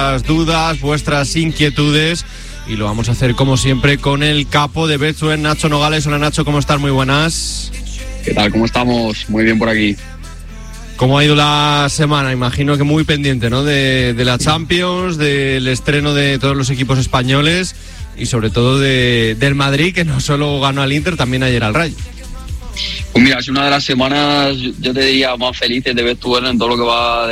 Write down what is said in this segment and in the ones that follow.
dudas, vuestras inquietudes, y lo vamos a hacer como siempre con el capo de Betsuén, Nacho Nogales. Hola Nacho, ¿cómo estás? Muy buenas. ¿Qué tal? ¿Cómo estamos? Muy bien por aquí. ¿Cómo ha ido la semana? Imagino que muy pendiente, ¿no? De la Champions, del estreno de todos los equipos españoles y sobre todo del Madrid, que no solo ganó al Inter, también ayer al Rayo. Pues mira, es una de las semanas, yo te diría, más felices de Betsuén en todo lo que va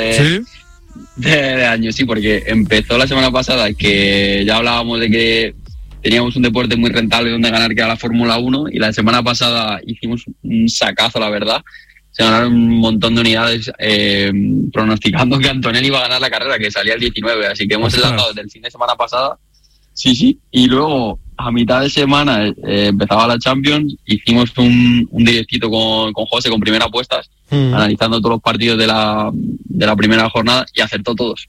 de año, sí, porque empezó la semana pasada que ya hablábamos de que teníamos un deporte muy rentable donde ganar, que era la Fórmula 1, y la semana pasada hicimos un sacazo, la verdad. Se ganaron un montón de unidades pronosticando que Antonelli iba a ganar la carrera, que salía el 19, así que hemos enlazado desde el fin de semana pasada. Sí, y luego a mitad de semana empezaba la Champions, hicimos un directito con José, con Primera Apuestas, analizando todos los partidos de la primera jornada, y acertó todos.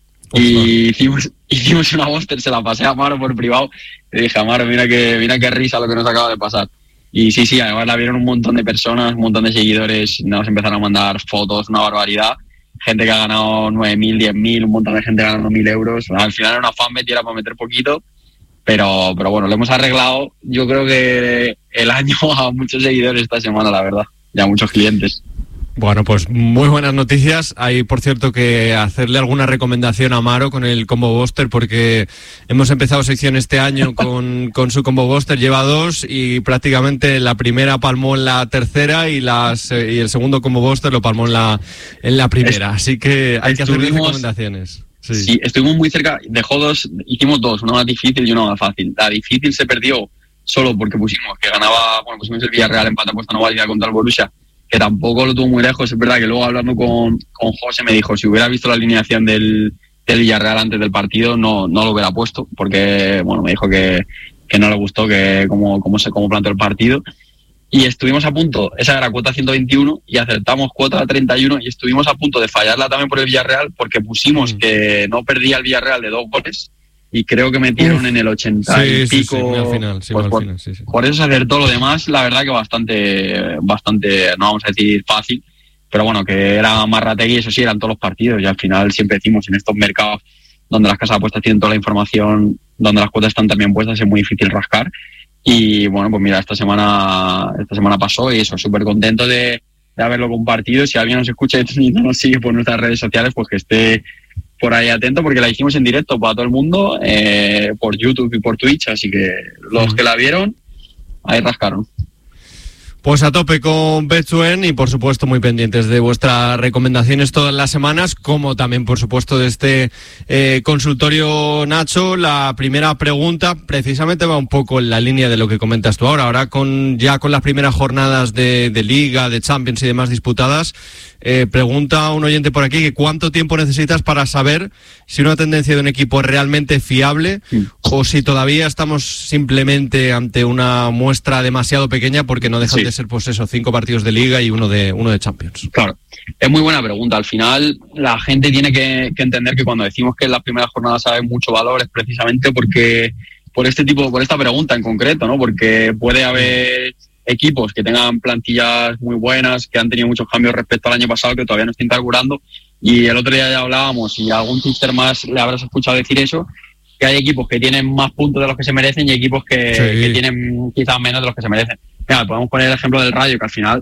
Y hicimos una Monster, se la pasé a Amaro por privado, le dije, Amaro, mira qué risa lo que nos acaba de pasar. Y sí, además la vieron un montón de personas, un montón de seguidores, nos empezaron a mandar fotos, una barbaridad. Gente que ha ganado 9.000, 10.000, un montón de gente ganando 1.000 euros. Al final era una fanbet y era para meter poquito, pero bueno, lo hemos arreglado. Yo creo que el año a muchos seguidores esta semana, la verdad, y a muchos clientes. Bueno, pues muy buenas noticias. Hay, por cierto, que hacerle alguna recomendación a Amaro con el Combo Buster, porque hemos empezado sección este año con su Combo Buster, lleva 2 y prácticamente la primera palmó en la tercera y el segundo Combo Buster lo palmó en la primera. Así que hay que hacerle recomendaciones. Sí, estuvimos muy cerca. Dejó 2, hicimos 2, una más difícil y una más fácil. La difícil se perdió solo porque pusimos el Villarreal empate apuesta no válida contra el Borussia, que tampoco lo tuvo muy lejos. Es verdad que luego, hablando con José, me dijo, si hubiera visto la alineación del Villarreal antes del partido, no lo hubiera puesto, porque me dijo que no le gustó cómo planteó el partido. Y estuvimos a punto, esa era cuota 121, y acertamos cuota 31, y estuvimos a punto de fallarla también por el Villarreal, porque pusimos que no perdía el Villarreal de 2 goles, y creo que metieron en el 80 y pico. Sí, al final, por eso se acertó. Lo demás, la verdad que bastante, no vamos a decir fácil, pero bueno, que era Marrategui, eso sí, eran todos los partidos, y al final siempre decimos, en estos mercados donde las casas de apuestas tienen toda la información, donde las cuotas están también puestas, es muy difícil rascar. Y bueno, pues mira, esta semana pasó, y eso, súper contento de haberlo compartido. Si alguien nos escucha y no nos sigue por nuestras redes sociales, pues que esté por ahí atento, porque la hicimos en directo para todo el mundo, por YouTube y por Twitch, así que los que la vieron, ahí rascaron. Pues a tope con Betsuén, y por supuesto muy pendientes de vuestras recomendaciones todas las semanas, como también por supuesto de este consultorio, Nacho. La primera pregunta precisamente va un poco en la línea de lo que comentas tú ahora con las primeras jornadas de Liga, de Champions y demás disputadas. Pregunta un oyente por aquí que cuánto tiempo necesitas para saber si una tendencia de un equipo es realmente fiable o si todavía estamos simplemente ante una muestra demasiado pequeña, porque no dejan de ser, pues eso, 5 partidos de Liga y uno de Champions. Claro, es muy buena pregunta. Al final la gente tiene que entender que cuando decimos que en las primeras jornadas hay mucho valor es precisamente por esta pregunta en concreto, ¿no? Porque puede haber equipos que tengan plantillas muy buenas, que han tenido muchos cambios respecto al año pasado, que todavía no están carburando, y el otro día ya hablábamos, y a algún tipster más le habrás escuchado decir eso, que hay equipos que tienen más puntos de los que se merecen y equipos que tienen quizás menos de los que se merecen. Mira, podemos poner el ejemplo del Rayo, que al final,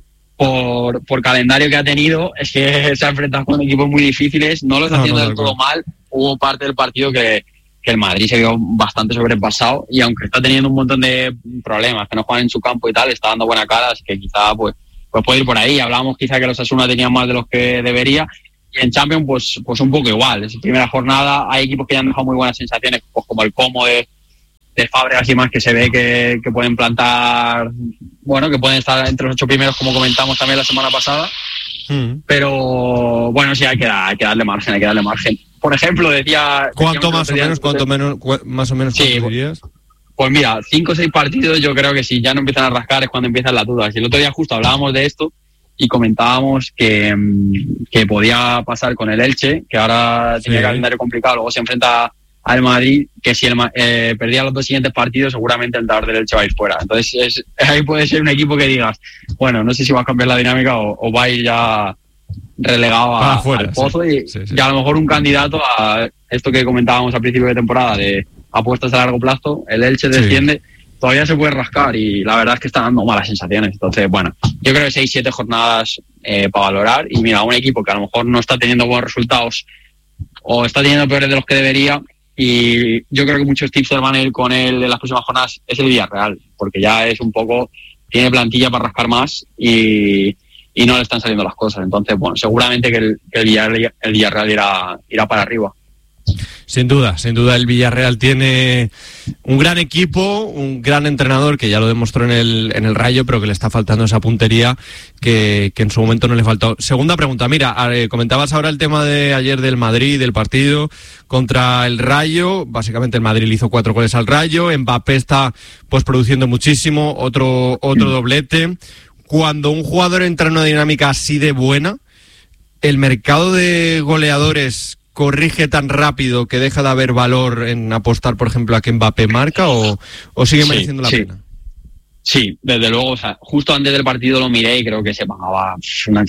por calendario que ha tenido, es que se ha enfrentado con equipos muy difíciles, no lo está haciendo del todo mal. Hubo parte del partido que el Madrid se vio bastante sobrepasado, y aunque está teniendo un montón de problemas, que no juegan en su campo y tal, está dando buena cara, así que quizá pues puede ir por ahí. Hablábamos quizá que los Osasuna tenían más de los que debería, y en Champions pues un poco igual. Es primera jornada, hay equipos que ya han dejado muy buenas sensaciones, pues como el Como de Fábregas y más, que se ve que pueden plantar, que pueden estar entre los 8 primeros, como comentamos también la semana pasada. Pero bueno, sí, hay que darle margen. Por ejemplo, decía... ¿Cuánto más o menos dirías? Pues mira, 5 o 6 partidos, yo creo que si ya no empiezan a rascar es cuando empiezan las dudas. Y el otro día justo hablábamos de esto y comentábamos que podía pasar con el Elche, que ahora tiene calendario complicado, luego se enfrenta al Madrid, que si perdía los 2 siguientes partidos, seguramente el entrenador del Elche va a ir fuera. Entonces ahí puede ser un equipo que digas, bueno, no sé si va a cambiar la dinámica o va a ir ya relegado al pozo y a lo mejor un candidato a esto que comentábamos al principio de temporada de apuestas a largo plazo, el Elche desciende, todavía se puede rascar y la verdad es que está dando malas sensaciones. Entonces, bueno, yo creo que 6-7 jornadas para valorar y mira, un equipo que a lo mejor no está teniendo buenos resultados o está teniendo peores de los que debería, y yo creo que muchos tips van a ir con él en las próximas jornadas, es el Villarreal, porque ya es un poco, tiene plantilla para rascar más y no le están saliendo las cosas. Entonces, bueno, seguramente que el Villarreal irá para arriba. Sin duda, el Villarreal tiene un gran equipo, un gran entrenador que ya lo demostró en el Rayo, pero que le está faltando esa puntería que en su momento no le faltó. Segunda pregunta, mira, comentabas ahora el tema de ayer del Madrid, del partido contra el Rayo. Básicamente el Madrid le hizo 4 goles al Rayo, Mbappé está pues produciendo muchísimo, otro doblete. Cuando un jugador entra en una dinámica así de buena, el mercado de goleadores corrige tan rápido que deja de haber valor en apostar, por ejemplo, a que Mbappé marca o sigue mereciendo la pena. Sí, desde luego, o sea, justo antes del partido lo miré y creo que se pagaba una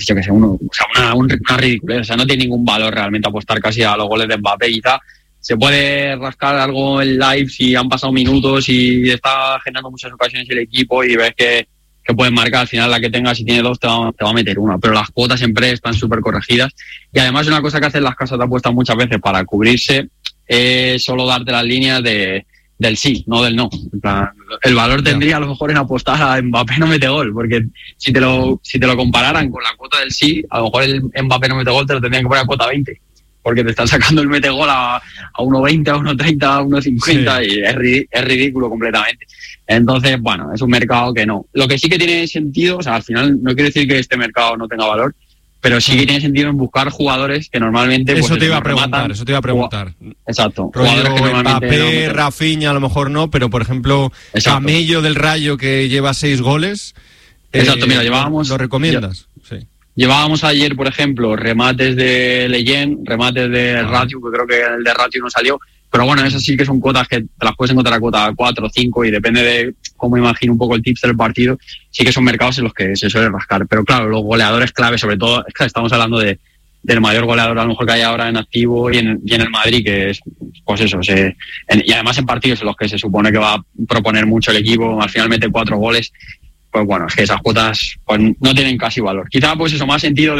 ridiculez, o sea, no tiene ningún valor realmente apostar casi a los goles de Mbappé. Quizá se puede rascar algo en live si han pasado minutos y está generando muchas ocasiones el equipo y ves que pueden marcar. Al final la que tenga, si tiene 2 te va a meter una, pero las cuotas siempre están súper corregidas y además una cosa que hacen las casas de apuestas muchas veces para cubrirse es solo darte las líneas del sí, no del no. En plan, el valor tendría a lo mejor en apostar a Mbappé no mete gol, porque si te lo compararan con la cuota del sí, a lo mejor el Mbappé no mete gol te lo tendrían que poner a cuota 20, porque te están sacando el mete gol a 1.20, a 1.30, a 1.50 y es ridículo completamente. Entonces, bueno, es un mercado que no. Lo que sí que tiene sentido, o sea, al final no quiere decir que este mercado no tenga valor, pero sí que tiene sentido en buscar jugadores que normalmente... Eso te iba a preguntar. Exacto. Jugadores que normalmente Mbappé, no Rafinha a lo mejor no, pero por ejemplo, Camello del Rayo que lleva 6 goles. Exacto, mira, llevábamos... ¿Lo recomiendas? Sí. Llevábamos ayer, por ejemplo, remates de Leyen, remates de Ratio, que creo que el de Ratio no salió. Pero bueno, esas sí que son cuotas que te las puedes encontrar a cuota 4 o 5 y depende de cómo imagino un poco el tips del partido, sí que son mercados en los que se suele rascar. Pero claro, los goleadores clave, sobre todo, es que estamos hablando del mayor goleador a lo mejor que hay ahora en activo y en el Madrid, que es, pues eso, y además en partidos en los que se supone que va a proponer mucho el equipo, al final mete 4 goles, pues bueno, es que esas cuotas pues no tienen casi valor. Quizá pues eso, más sentido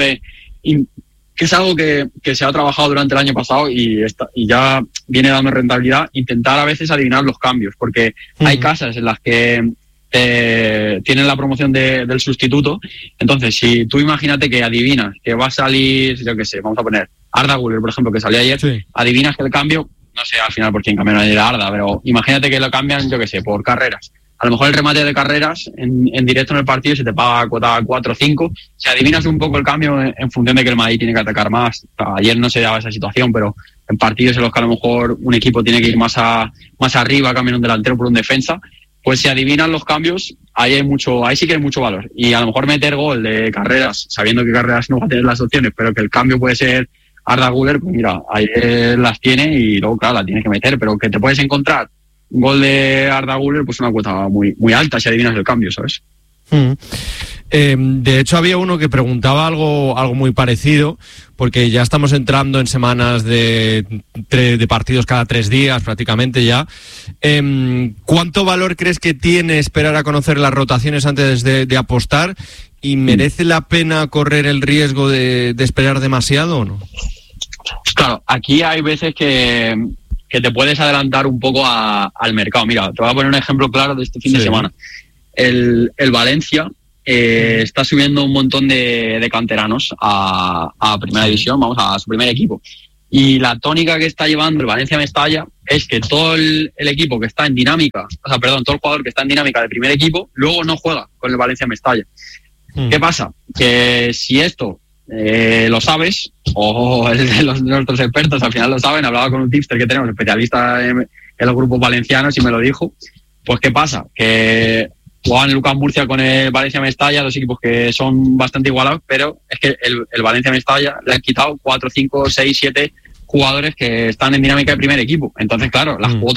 que es algo que se ha trabajado durante el año pasado y ya viene dando rentabilidad, intentar a veces adivinar los cambios, porque hay casas en las que tienen la promoción del sustituto. Entonces, si tú imagínate que adivinas que va a salir, yo qué sé, vamos a poner Arda Güler, por ejemplo, que salió ayer, adivinas que el cambio, no sé al final por quién cambiaron ayer a Arda, pero imagínate que lo cambian, yo qué sé, por Carreras. A lo mejor el remate de Carreras en directo en el partido se te paga cuota 4 o 5. Si adivinas un poco el cambio en función de que el Madrid tiene que atacar más. Ayer no se daba esa situación, pero en partidos en los que a lo mejor un equipo tiene que ir más arriba, cambiar un delantero por un defensa, pues si adivinan los cambios, ahí sí que hay mucho valor. Y a lo mejor meter gol de Carreras, sabiendo que Carreras no va a tener las opciones, pero que el cambio puede ser Arda Güler, pues mira, ahí las tiene y luego, claro, la tienes que meter, pero que te puedes encontrar gol de Arda Güler, pues una cuota muy, muy alta si adivinas el cambio, ¿sabes? De hecho había uno que preguntaba algo muy parecido, porque ya estamos entrando en semanas de partidos cada 3 días prácticamente ya. ¿Cuánto valor crees que tiene esperar a conocer las rotaciones antes de apostar? ¿Y merece la pena correr el riesgo de esperar demasiado o no? Claro, aquí hay veces que te puedes adelantar un poco al mercado. Mira, te voy a poner un ejemplo claro de este fin de semana. El Valencia está subiendo un montón de canteranos a primera división, vamos, a su primer equipo. Y la tónica que está llevando el Valencia Mestalla es que todo el equipo que está en dinámica, todo el jugador que está en dinámica de primer equipo, luego no juega con el Valencia Mestalla. ¿Qué pasa? Que si esto lo sabes, o nuestros expertos al final lo saben, hablaba con un tipster que tenemos, especialista en los grupos valencianos, y me lo dijo, pues ¿qué pasa? Que jugaban Lucas Murcia con el Valencia Mestalla, dos equipos que son bastante igualados, pero es que el Valencia Mestalla le han quitado 4, 5, 6, 7 jugadores que están en dinámica de primer equipo. Entonces, claro, las cuotas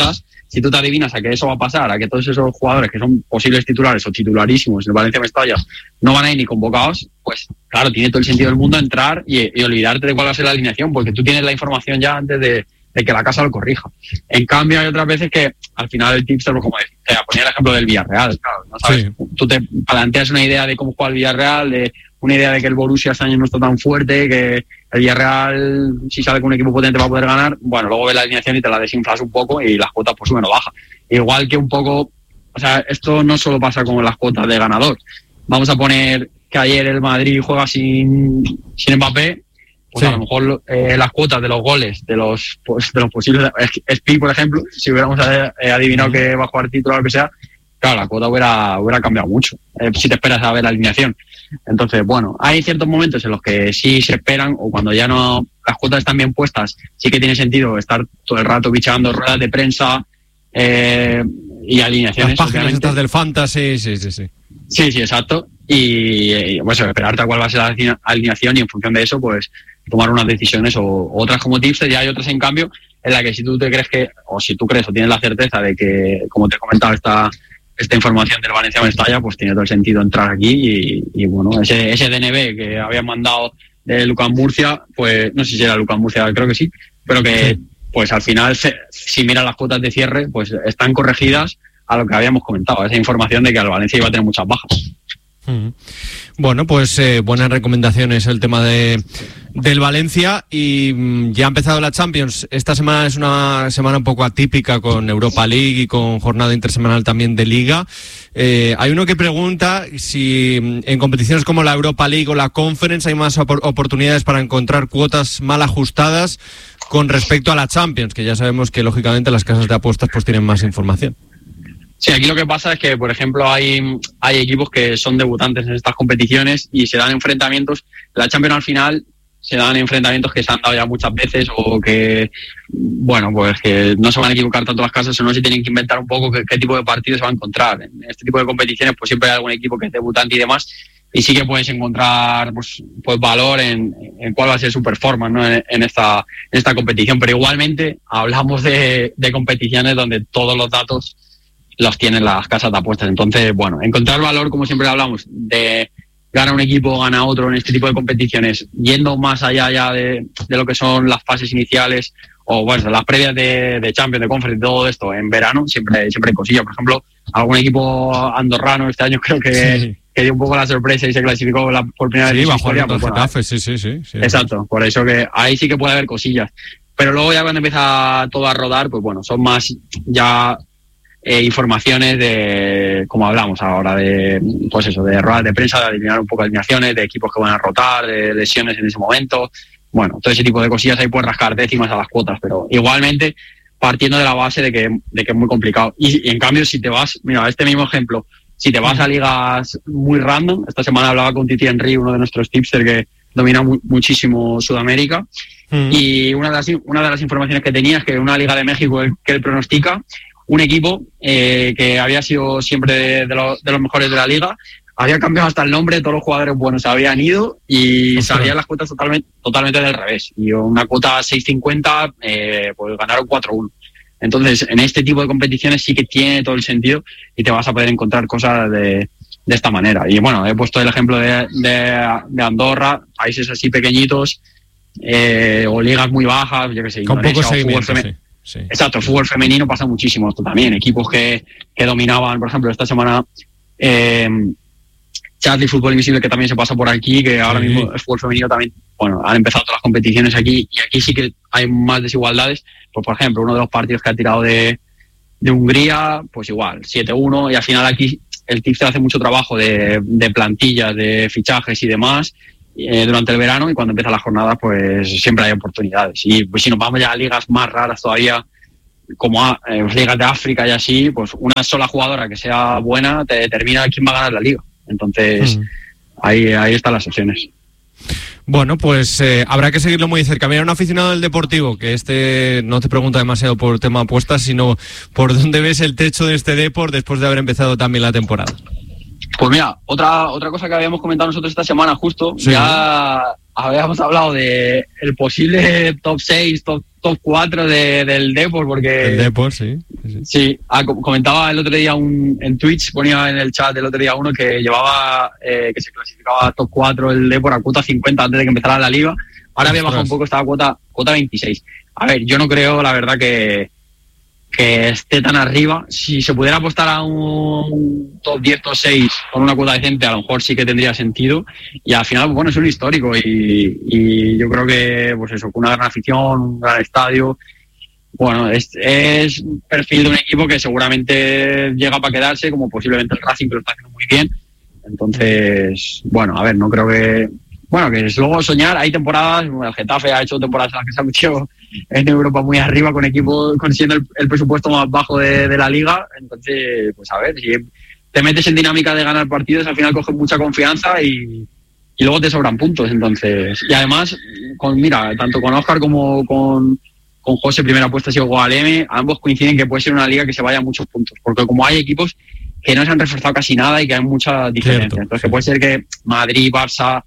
si tú te adivinas a que eso va a pasar, a que todos esos jugadores que son posibles titulares o titularísimos en el Valencia Mestalla no van a ir ni convocados, pues claro, tiene todo el sentido del mundo entrar y olvidarte de cuál va a ser la alineación, porque tú tienes la información ya antes de que la casa lo corrija. En cambio, hay otras veces que al final el tipster, como te ponía el ejemplo del Villarreal, claro, ¿no sabes? Sí. Tú te planteas una idea de cómo juega el Villarreal, de una idea de que el Borussia este año no está tan fuerte, que el Villarreal, si sale con un equipo potente, va a poder ganar. Bueno, luego ves la alineación y te la desinflas un poco y las cuotas pues suben o bajan. Igual que un poco, o sea, esto no solo pasa con las cuotas de ganador. Vamos a poner que ayer el Madrid juega sin Mbappé, pues sí. A lo mejor las cuotas de los goles, de los posibles, Spi, por ejemplo, si hubiéramos adivinado que va a jugar título o lo que sea, claro, la cuota hubiera cambiado mucho, si te esperas a ver la alineación. Entonces, bueno, hay ciertos momentos en los que sí se esperan, o cuando ya no, las cuotas están bien puestas, sí que tiene sentido estar todo el rato bichando ruedas de prensa y alineaciones. Las páginas estas del Fantasy, sí. Sí, exacto. Y pues esperarte a cuál va a ser la alineación y en función de eso, pues tomar unas decisiones o otras como tipster. Y hay otras, en cambio, en la que si tú tienes la certeza de que, como te he comentado, esta información del Valencia Mestalla, pues tiene todo el sentido entrar aquí y bueno, ese DNB que habían mandado de Lucas Murcia, pues no sé si era Lucas Murcia, creo que sí, pero que pues al final, si miras las cuotas de cierre, pues están corregidas a lo que habíamos comentado, esa información de que el Valencia iba a tener muchas bajas. Bueno, pues buenas recomendaciones el tema del Valencia. Y ya ha empezado la Champions. Esta semana es una semana un poco atípica, con Europa League y con jornada intersemanal también de Liga. Hay uno que pregunta si en competiciones como la Europa League o la Conference hay más oportunidades para encontrar cuotas mal ajustadas con respecto a la Champions, que ya sabemos que lógicamente las casas de apuestas pues tienen más información. Sí, aquí lo que pasa es que, por ejemplo, hay equipos que son debutantes en estas competiciones y se dan enfrentamientos. La Champions al final se dan enfrentamientos que se han dado ya muchas veces o que, bueno, pues que no se van a equivocar tanto las casas, o no se tienen que inventar un poco qué tipo de partidos se va a encontrar. En este tipo de competiciones pues siempre hay algún equipo que es debutante y demás, y sí que puedes encontrar pues valor en cuál va a ser su performance, ¿no? en esta competición. Pero igualmente hablamos de competiciones donde todos los datos los tienen las casas de apuestas. Entonces, bueno, encontrar valor, como siempre hablamos, de gana un equipo, gana otro en este tipo de competiciones, yendo más allá ya de lo que son las fases iniciales o bueno, las previas de Champions, de Conference, todo esto en verano, siempre hay cosillas. Por ejemplo, algún equipo andorrano este año creo que dio un poco la sorpresa y se clasificó por primera vez en su historia. Pues, bueno, sí. Exacto, por eso que ahí sí que puede haber cosillas. Pero luego ya cuando empieza todo a rodar, pues bueno, son más ya informaciones de, como hablamos ahora, de pues eso, de ruedas de prensa, de adivinar un poco alineaciones, de equipos que van a rotar, de lesiones en ese momento. Bueno, todo ese tipo de cosillas ahí puedes rascar décimas a las cuotas, pero igualmente partiendo de la base de que es muy complicado. Y en cambio, si te vas, mira, este mismo ejemplo, si te vas a ligas muy random, esta semana hablaba con Titi Henry, uno de nuestros tipsters que domina muchísimo Sudamérica, y una de las informaciones que tenía es que una liga de México que él pronostica, un equipo que había sido siempre de los mejores de la liga, había cambiado hasta el nombre, todos los jugadores buenos se habían ido y salían las cuotas totalmente del revés. Y una cuota 6.50, pues ganaron 4-1. Entonces, en este tipo de competiciones sí que tiene todo el sentido y te vas a poder encontrar cosas de esta manera. Y bueno, he puesto el ejemplo de Andorra, países así pequeñitos, o ligas muy bajas, yo que sé, con poco seguimiento, sí. Exacto, el fútbol femenino pasa muchísimo esto también. Equipos que dominaban, por ejemplo, esta semana Charlie Fútbol Invisible, que también se pasa por aquí, que ahora mismo el fútbol femenino también, bueno, han empezado todas las competiciones aquí y aquí sí que hay más desigualdades. Pues por ejemplo, uno de los partidos que ha tirado de Hungría, pues igual, 7-1, y al final aquí el tipster hace mucho trabajo de plantillas, de fichajes y demás durante el verano, y cuando empieza la jornada pues siempre hay oportunidades. Y pues si nos vamos ya a ligas más raras todavía, como ligas de África y así, pues una sola jugadora que sea buena te determina quién va a ganar la liga. Entonces ahí están las opciones. Bueno, pues habrá que seguirlo muy de cerca. Mira, un aficionado del Deportivo, que no te pregunta demasiado por tema apuestas, sino por dónde ves el techo de este Depor después de haber empezado también la temporada. Pues mira, otra cosa que habíamos comentado nosotros esta semana justo, ya habíamos hablado de el posible top 6, top 4 del Depor, porque... El Depor, sí. Sí, comentaba el otro día en Twitch, ponía en el chat el otro día uno que llevaba, que se clasificaba top 4 el Depor a cuota 50 antes de que empezara la liga. Ahora había bajado un poco, estaba a cuota 26. A ver, yo no creo, la verdad, que esté tan arriba. Si se pudiera apostar a un top 10, top 6 con una cuota decente, a lo mejor sí que tendría sentido. Y al final, bueno, es un histórico y yo creo que, pues eso, con una gran afición, un gran estadio. Bueno, es un perfil de un equipo que seguramente llega para quedarse, como posiblemente el Racing, que lo está haciendo muy bien. Entonces, bueno, a ver, no creo que... Bueno, que es luego soñar, hay temporadas, el Getafe ha hecho temporadas en las que se ha metido en Europa muy arriba con equipos consiguiendo el presupuesto más bajo de la liga. Entonces, pues a ver, si te metes en dinámica de ganar partidos, al final coges mucha confianza y luego te sobran puntos. Entonces, y además, tanto con Óscar como con José, primera apuesta ha sido Gualeme, ambos coinciden que puede ser una liga que se vaya a muchos puntos, porque como hay equipos que no se han reforzado casi nada y que hay mucha diferencia. Cierto, entonces, que puede ser que Madrid, Barça,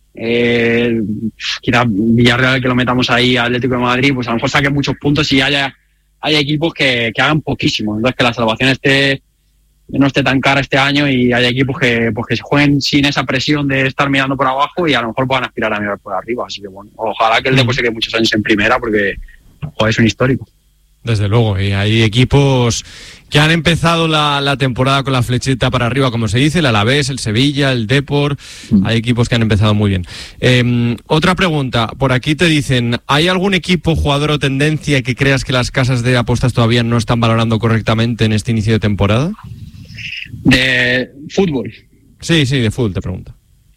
quizá Villarreal, que lo metamos ahí, Atlético de Madrid, pues a lo mejor saque muchos puntos y hay equipos que hagan poquísimo. Entonces, que la salvación no esté tan cara este año y hay equipos que se jueguen sin esa presión de estar mirando por abajo y a lo mejor puedan aspirar a mirar por arriba. Así que bueno, ojalá que el Depor se quede muchos años en primera, porque es un histórico. Desde luego, y hay equipos que han empezado la temporada con la flechita para arriba, como se dice, el Alavés, el Sevilla, el Depor, hay equipos que han empezado muy bien. Otra pregunta, por aquí te dicen, ¿hay algún equipo, jugador o tendencia que creas que las casas de apuestas todavía no están valorando correctamente en este inicio de temporada? ¿De fútbol? Sí, de fútbol te pregunto.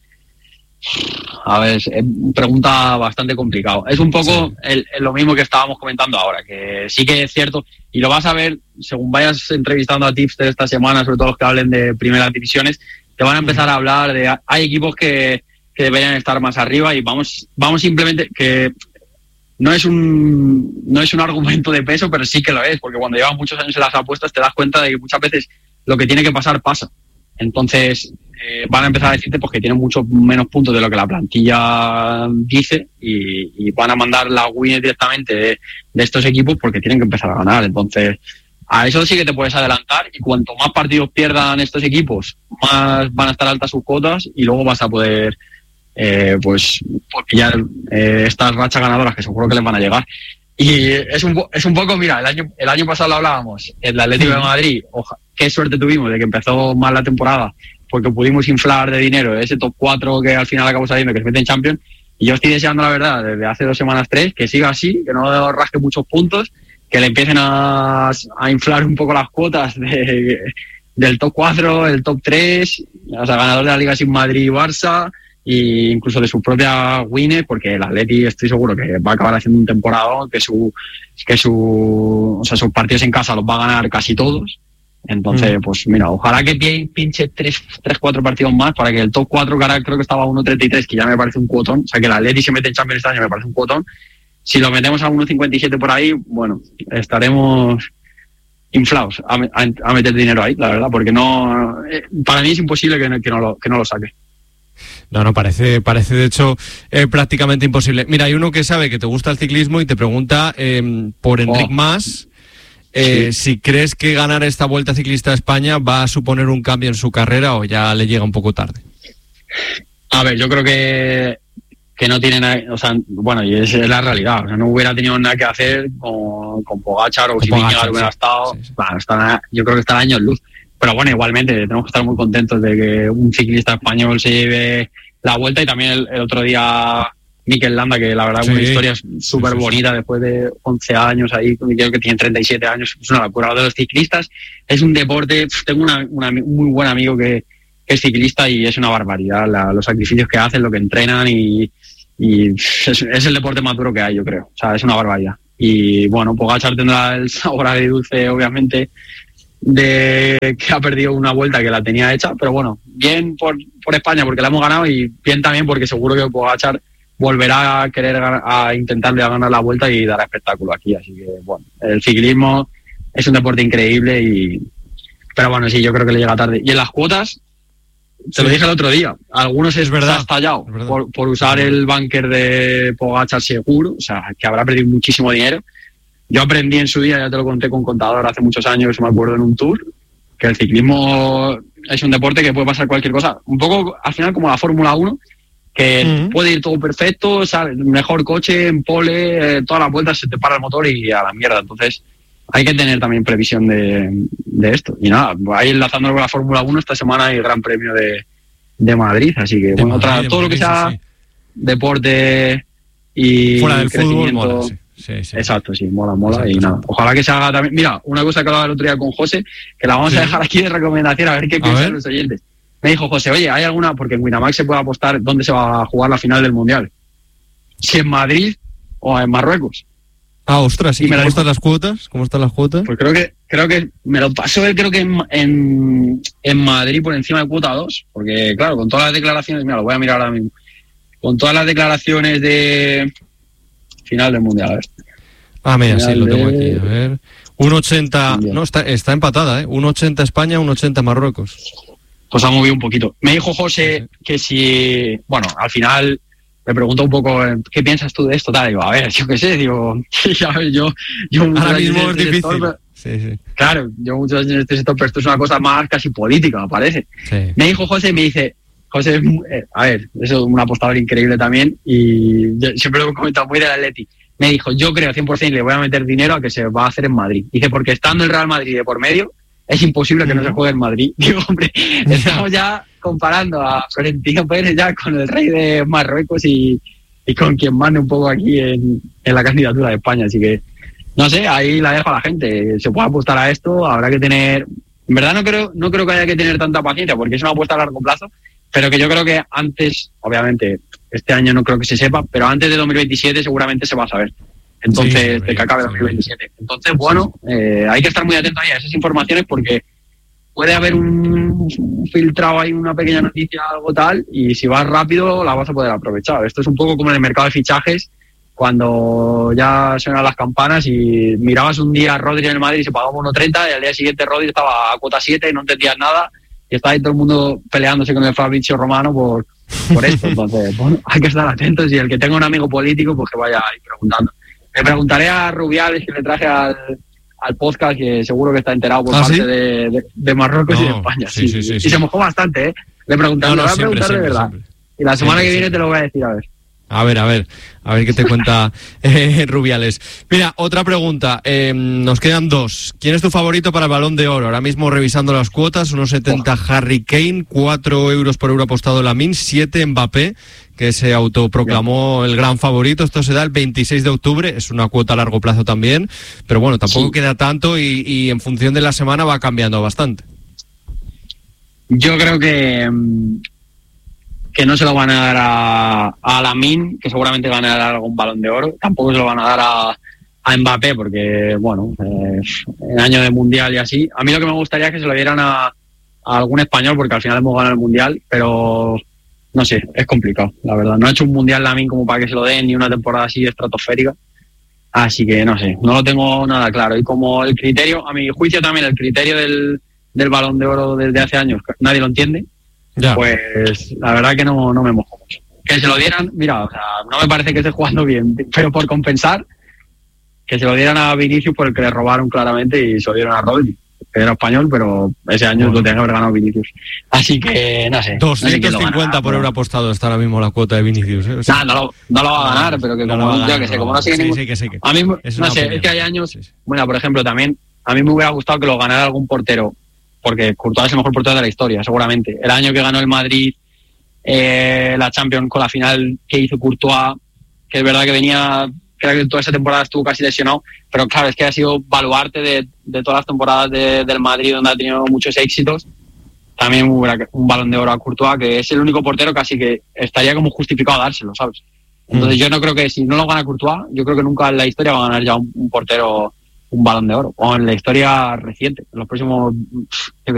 A ver, es pregunta bastante complicado. Es un poco lo mismo que estábamos comentando ahora, que sí que es cierto, y lo vas a ver según vayas entrevistando a tipsters esta semana, sobre todo los que hablen de primeras divisiones, te van a empezar a hablar de... Hay equipos que deberían estar más arriba y vamos simplemente que... No es un argumento de peso, pero sí que lo es, porque cuando llevas muchos años en las apuestas te das cuenta de que muchas veces lo que tiene que pasar pasa. Entonces van a empezar a decirte pues, que tienen mucho menos puntos de lo que la plantilla dice y van a mandar la winners directamente de estos equipos porque tienen que empezar a ganar. Entonces, a eso sí que te puedes adelantar y cuanto más partidos pierdan estos equipos, más van a estar altas sus cotas y luego vas a poder pues pillar estas rachas ganadoras que seguro que les van a llegar. Y es un poco, mira, el año pasado lo hablábamos, el Atlético de Madrid, qué suerte tuvimos de que empezó mal la temporada, porque pudimos inflar de dinero ese top 4 que al final acabó saliendo, que se mete en Champions, y yo estoy deseando, la verdad, desde hace 2 semanas, 3, que siga así, que no rasque muchos puntos, que le empiecen a inflar un poco las cuotas del top 4, el top 3, o sea, ganador de la Liga sin Madrid y Barça, e incluso de su propia winner, porque el Atleti estoy seguro que va a acabar haciendo un temporada que sus partidos en casa los va a ganar casi todos. Entonces, pues mira, ojalá que pinche 3-4 partidos más para que el top 4, que ahora creo que estaba a 1.33, que ya me parece un cuotón, o sea que el Atleti se mete en Champions este año, me parece un cuotón. Si lo metemos a 1.57 por ahí, bueno, estaremos inflados a meter dinero ahí, la verdad, porque no, para mí es imposible que no lo saque. No, parece de hecho prácticamente imposible. Mira, hay uno que sabe que te gusta el ciclismo y te pregunta por Enric Mas, si crees que ganar esta Vuelta Ciclista a España va a suponer un cambio en su carrera o ya le llega un poco tarde. A ver, yo creo que no tiene nada, o sea, bueno, y es la realidad, o sea, no hubiera tenido nada que hacer con Pogačar o si Vingegaard hubiera estado, sí. Bueno, yo creo que está años luz. Pero bueno, igualmente tenemos que estar muy contentos de que un ciclista español se lleve la Vuelta y también el otro día Mikel Landa, que la verdad es una historia súper bonita después de 11 años ahí, creo que tiene 37 años, es una locura. De los ciclistas es un deporte, tengo un muy buen amigo que es ciclista y es una barbaridad los sacrificios que hacen, lo que entrenan y es el deporte más duro que hay, yo creo. O sea, es una barbaridad. Y bueno, Pogačar tendrá el sabor agridulce, obviamente, de que ha perdido una Vuelta que la tenía hecha, pero bueno, bien por España porque la hemos ganado y bien también porque seguro que Pogačar volverá a querer a intentarle ganar la Vuelta y dará espectáculo aquí, así que bueno, el ciclismo es un deporte increíble pero bueno, sí, yo creo que le llega tarde. Y en las cuotas, te lo dije el otro día, algunos es verdad, se ha estallado por usar el bunker de Pogačar seguro, o sea, que habrá perdido muchísimo dinero. Yo aprendí en su día, ya te lo conté con Contador hace muchos años, me acuerdo en un tour, que el ciclismo es un deporte que puede pasar cualquier cosa. Un poco al final como la Fórmula 1, que puede ir todo perfecto, ¿sabes? Mejor coche, en pole, todas las vueltas se te para el motor y a la mierda. Entonces hay que tener también previsión de esto. Y nada, ahí enlazándolo con la Fórmula 1, esta semana hay el Gran Premio de Madrid, así que bueno, todo lo que sea deporte y fuera del fútbol mola, sí. Exacto, sí, mola. Exacto, y nada. Ojalá que se haga también. Mira, una cosa que hablaba el otro día con José, que la vamos a dejar aquí de recomendación, a ver qué piensan los oyentes. Me dijo José, oye, ¿hay alguna? Porque en Winamax se puede apostar dónde se va a jugar la final del Mundial. Si en Madrid o en Marruecos. Ah, ostras, ¿y cómo están las cuotas? Pues creo que me lo pasó él, creo que en Madrid por encima de cuota 2, porque claro, con todas las declaraciones, mira, lo voy a mirar ahora mismo, con todas las declaraciones de final del Mundial, a ver. Ah, mira, sí, lo tengo aquí, a ver. 1.80, no, está empatada, 1.80 España, 1.80 Marruecos. Pues ha movido un poquito. Me dijo José que si, bueno, al final me preguntó un poco, ¿qué piensas tú de esto? Tal, digo, a ver, yo qué sé, digo, yo ahora mismo es difícil. Sí. Claro, yo muchos años en este sector, pero esto es una cosa más casi política, me parece. Sí. Me dijo José, me dice, José, a ver, eso es un apostador increíble también, y yo siempre lo he comentado muy del Atleti. Me dijo, yo creo 100% le voy a meter dinero a que se va a hacer en Madrid. Dice, porque estando el Real Madrid de por medio, es imposible que no se juegue en Madrid. Digo, hombre, estamos ya comparando a Florentino Pérez ya con el rey de Marruecos y con quien mande un poco aquí en la candidatura de España. Así que, no sé, ahí la dejo a la gente. Se puede apostar a esto, habrá que tener... En verdad no creo que haya que tener tanta paciencia, porque es una apuesta a largo plazo, pero que yo creo que antes, obviamente, este año no creo que se sepa, pero antes de 2027 seguramente se va a saber. Entonces, de que acabe 2027. Entonces, bueno, hay que estar muy atento ahí a esas informaciones porque puede haber un filtrado ahí, una pequeña noticia, algo tal, y si vas rápido la vas a poder aprovechar. Esto es un poco como en el mercado de fichajes, cuando ya suenan las campanas y mirabas un día a Rodri en el Madrid y se pagaba 1.30 y al día siguiente Rodri estaba a cuota 7 y no entendías nada y estaba ahí todo el mundo peleándose con el Fabrizio Romano por esto. Entonces, bueno, hay que estar atentos y el que tenga un amigo político, pues que vaya ahí preguntando. Le preguntaré a Rubiales, que le traje al podcast, que seguro que está enterado por parte de Marruecos y de España. Sí. Y se mojó bastante, ¿eh? Le preguntaré, lo voy a preguntar de verdad. Siempre. Y la semana que viene te lo voy a decir, a ver. A ver qué te cuenta Rubiales. Mira, otra pregunta. Nos quedan dos. ¿Quién es tu favorito para el Balón de Oro? Ahora mismo revisando las cuotas, 1.70 Harry Kane, 4 euros por euro apostado Lamine, 7 Mbappé, que se autoproclamó el gran favorito. Esto se da el 26 de octubre, es una cuota a largo plazo también, pero bueno, tampoco queda tanto y en función de la semana va cambiando bastante. Yo creo que no se lo van a dar a Lamine, que seguramente van a dar algún Balón de Oro. Tampoco se lo van a dar a Mbappé, porque, bueno, en año de Mundial y así. A mí lo que me gustaría es que se lo dieran a algún español, porque al final hemos ganado el Mundial, pero no sé, es complicado, la verdad. No ha hecho un Mundial Lamine como para que se lo den, ni una temporada así estratosférica. Así que, no sé, no lo tengo nada claro. Y como el criterio, a mi juicio también, el criterio del Balón de Oro desde hace años, nadie lo entiende. Ya. Pues la verdad que no me mojo mucho. Que se lo dieran, mira, o sea, no me parece que esté jugando bien, pero por compensar, que se lo dieran a Vinicius por el que le robaron claramente y se lo dieron a Rodri, que era español, pero ese año lo tenía que haber ganado Vinicius. Así que, no sé. 250 por euro apostado está ahora mismo la cuota de Vinicius. O sea, no lo va a ganar, pero que como yo que sé, como no sigue ningún... Sí, a mí, no sé, es que hay años... Sí. Bueno, por ejemplo, también, a mí me hubiera gustado que lo ganara algún portero, porque Courtois es el mejor portero de la historia, seguramente. El año que ganó el Madrid la Champions con la final que hizo Courtois, que es verdad que venía, creo que toda esa temporada estuvo casi lesionado, pero claro, es que ha sido baluarte de todas las temporadas del Madrid, donde ha tenido muchos éxitos. También hubo un Balón de Oro a Courtois, que es el único portero casi que estaría como justificado a dárselo, ¿sabes? Entonces yo no creo que si no lo gana Courtois, yo creo que nunca en la historia va a ganar ya un portero un Balón de Oro, o en la historia reciente, en los próximos, yo